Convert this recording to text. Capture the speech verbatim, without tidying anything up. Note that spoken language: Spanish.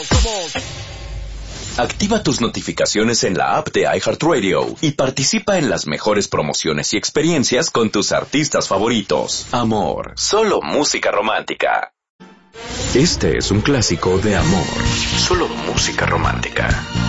Activa tus notificaciones en la app de iHeartRadio y participa en las mejores promociones y experiencias con tus artistas favoritos. Amor, solo música romántica. Este es un clásico de amor, solo música romántica.